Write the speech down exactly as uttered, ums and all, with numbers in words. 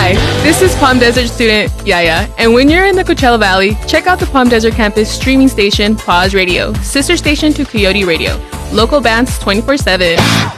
Hi, this is Palm Desert student Yaya, and when you're in the Coachella Valley, check out the Palm Desert campus streaming station, Pause Radio, sister station to Coyote Radio. Local bands twenty-four seven.